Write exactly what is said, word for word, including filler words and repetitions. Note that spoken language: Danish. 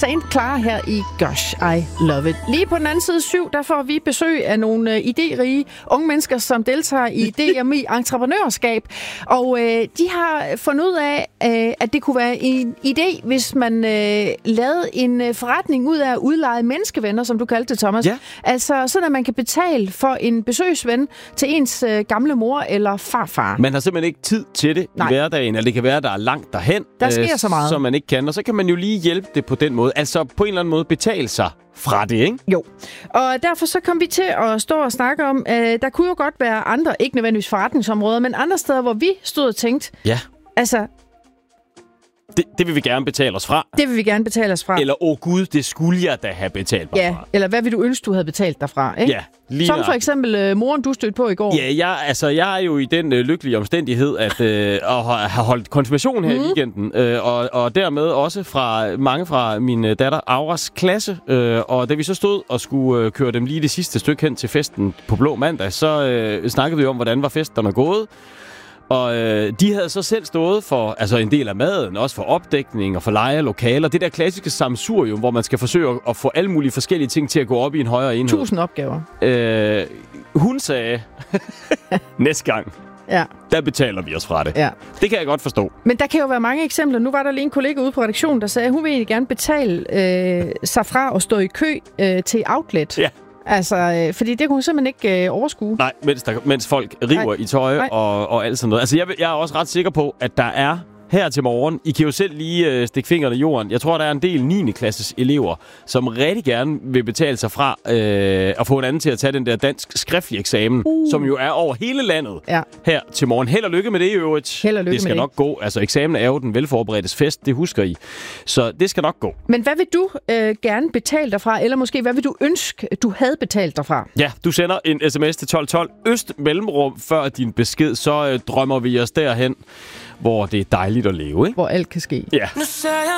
ind klar her i Gosh, I Love It. Lige på den anden side syv, der får vi besøg af nogle øh, idérige unge mennesker, som deltager i D M I entreprenørskab. Og øh, de har fundet ud af, øh, at det kunne være en idé, hvis man øh, lavede en øh, forretning ud af at udleje menneskevenner, som du kaldte det, Thomas. Ja. Altså sådan, at man kan betale for en besøgsven til ens øh, gamle mor eller farfar. Man har simpelthen ikke tid til det Nej. i hverdagen, eller det kan være, at der er langt derhen. Der sker så meget. Som man ikke kan, og så kan man jo lige hjælpe det på den måde. Altså på en eller anden måde betale sig fra det, ikke? Jo. Og derfor så kom vi til at stå og snakke om, øh, der kunne jo godt være andre, ikke nødvendigvis forretningsområder, men andre steder, hvor vi stod og tænkte, ja. altså... Det, det vil vi gerne betale os fra. Det vil vi gerne betale os fra. Eller, åh gud, det skulle jeg da have betalt mig ja, fra. Eller hvad vil du ønske, du havde betalt dig fra, ikke? Ja, lige som for eksempel uh, moren, du stødte på i går. Ja, jeg, altså, jeg er jo i den øh, lykkelige omstændighed, at øh, have holdt konfirmation her mm. i weekenden. Øh, og, og dermed også fra mange fra min øh, datter Auras klasse. Øh, og da vi så stod og skulle øh, køre dem lige det sidste stykke hen til festen på Blå Mandag, så øh, snakkede vi om, hvordan var festerne gået. Og øh, de havde så selv stået for altså en del af maden, også for opdækning og for leje af lokaler. Det der klassiske sammensurium, hvor man skal forsøge at få alle mulige forskellige ting til at gå op i en højere enhed. Tusind opgaver. Øh, hun sagde, næste gang, ja. der betaler vi os fra det. Ja. Det kan jeg godt forstå. Men der kan jo være mange eksempler. Nu var der lige en kollega ude på redaktionen, der sagde, at hun vil egentlig gerne betale øh, sig fra at stå i kø øh, til outlet. Ja. Altså, øh, fordi det kunne hun simpelthen ikke øh, overskue. Nej, mens, der, mens folk river Nej. i tøj og, og alt sådan noget. Altså, jeg, jeg er også ret sikker på, at der er her til morgen, I kan jo selv lige øh, stikke fingrene i jorden. Jeg tror, der er en del niende klasses elever, som rigtig gerne vil betale sig fra øh, at få en anden til at tage den der dansk skriftlige eksamen, uh. som jo er over hele landet ja. her til morgen. Held og lykke med det i øvrigt. Held og lykke det skal med nok det. gå. Altså, eksamen er jo den velforberedtes fest, det husker I. Så det skal nok gå. Men hvad vil du øh, gerne betale dig fra, eller måske hvad vil du ønske, du havde betalt dig fra? Ja, du sender en sms til tolv tolv Øst mellemrum før din besked, så øh, drømmer vi os derhen, hvor det er dejligt at leve, ikke? Hvor alt kan ske. Ja.